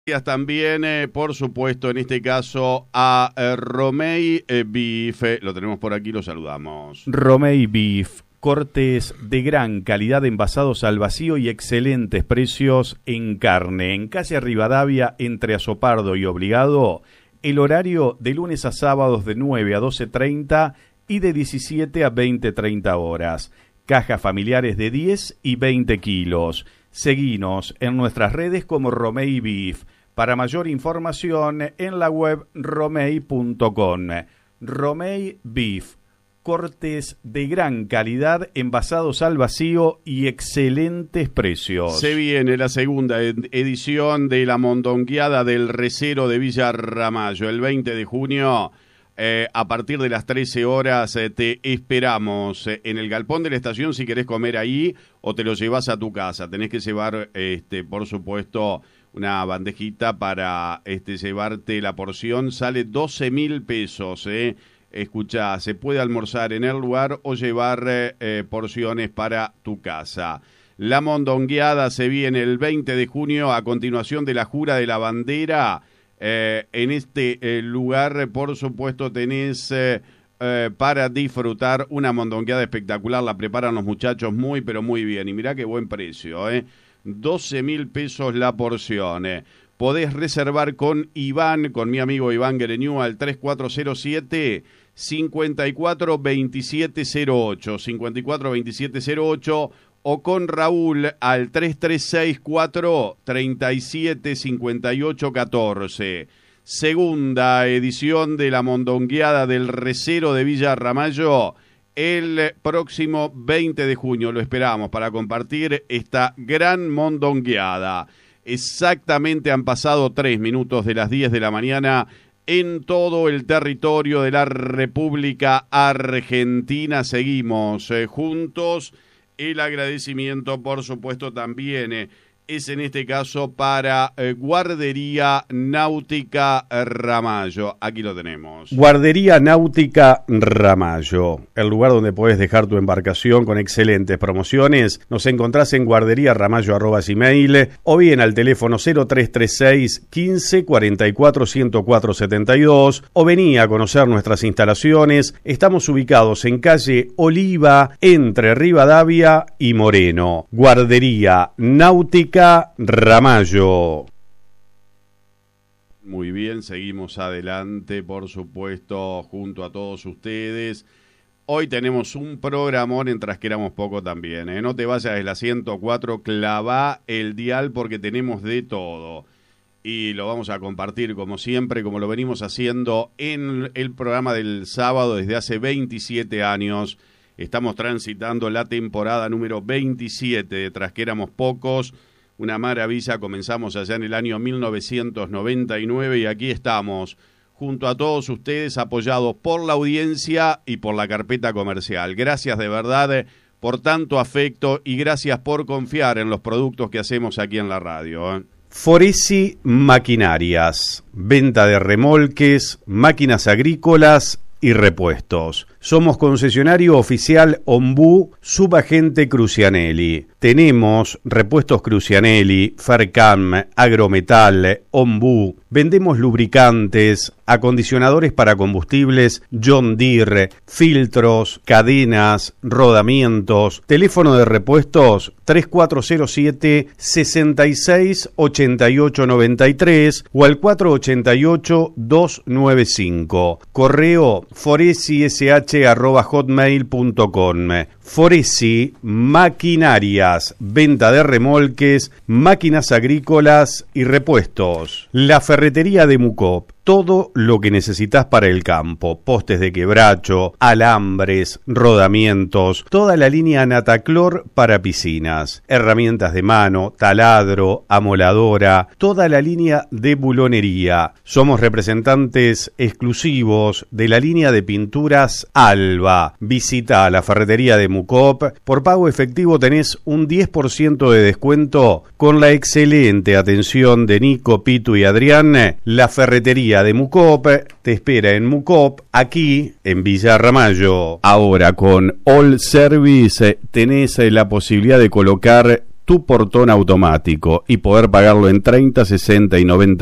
Gracias también, por supuesto, en este caso a Romei Beef. Lo tenemos por aquí, lo saludamos. Romei Beef, cortes de gran calidad envasados al vacío y excelentes precios en carne. En calle Rivadavia, entre Azopardo y Obligado, el horario de lunes a sábados de 9 a 12:30 y de 17 a 20:30 horas. Cajas familiares de 10 y 20 kilos. Seguinos en nuestras redes como Romei Beef. Para mayor información en la web romei.com. Romei Beef, cortes de gran calidad envasados al vacío y excelentes precios. Se viene la segunda edición de la mondongueada del Recero de Villa Ramallo, el 20 de junio. A partir de las 13 horas te esperamos en el galpón de la estación si querés comer ahí o te lo llevas a tu casa. Tenés que llevar, por supuesto, una bandejita para llevarte la porción. Sale 12.000 pesos. Escuchá, se puede almorzar en el lugar o llevar porciones para tu casa. La mondongueada se viene el 20 de junio a continuación de la jura de la bandera. En este lugar, por supuesto, tenés para disfrutar una mondongueada espectacular. La preparan los muchachos muy, pero muy bien. Y mirá qué buen precio, 12.000 pesos la porción. Podés reservar con Iván, con mi amigo Iván Guereñú, al 3407 542708, 542708, o con Raúl al 3364 375814. Segunda edición de la mondongueada del Recero de Villa Ramallo, el próximo 20 de junio. Lo esperamos para compartir esta gran mondongueada. Exactamente han pasado 3 minutos de las 10 de la mañana en todo el territorio de la República Argentina. Seguimos juntos. El agradecimiento, por supuesto, también es en este caso para Guardería Náutica Ramallo. Aquí lo tenemos. Guardería Náutica Ramallo, el lugar donde podés dejar tu embarcación con excelentes promociones. Nos encontrás en guarderíaramallo@gmail o bien al teléfono 0336 15 44 104 72 o vení a conocer nuestras instalaciones. Estamos ubicados en calle Oliva, entre Rivadavia y Moreno. Guardería Náutica Ramallo. Muy bien, seguimos adelante, por supuesto, junto a todos ustedes. Hoy tenemos un programón en Trasqueramos Poco también, No te vayas de la 104, clavá el dial porque tenemos de todo. Y lo vamos a compartir como siempre, como lo venimos haciendo en el programa del sábado desde hace 27 años. Estamos transitando la temporada número 27 de Trasqueramos Pocos. Una maravilla, comenzamos allá en el año 1999 y aquí estamos, junto a todos ustedes, apoyados por la audiencia y por la carpeta comercial. Gracias de verdad por tanto afecto y gracias por confiar en los productos que hacemos aquí en la radio. Foresi Maquinarias, venta de remolques, máquinas agrícolas y repuestos. Somos concesionario oficial Ombú, subagente Crucianelli. Tenemos repuestos Crucianelli, Fercam, Agrometal, Ombú. Vendemos lubricantes, acondicionadores para combustibles, John Deere, filtros, cadenas, rodamientos. Teléfono de repuestos 3407 668893 o al 488 295. Correo foresish@hotmail.com. Foresi Maquinarias, venta de remolques, máquinas agrícolas y repuestos. La ferretería de Mucop, todo lo que necesitas para el campo, postes de quebracho, alambres, rodamientos, toda la línea Nataclor para piscinas, herramientas de mano, taladro, amoladora, toda la línea de bulonería. Somos representantes exclusivos de la línea de pinturas Alba. Visita la ferretería de Mucop. Por pago efectivo tenés un 10% de descuento con la excelente atención de Nico, Pitu y Adrián. La ferretería de Mucop te espera en Mucop, aquí en Villa Ramallo. Ahora con All Service tenés la posibilidad de colocar tu portón automático y poder pagarlo en 30, 60 y 90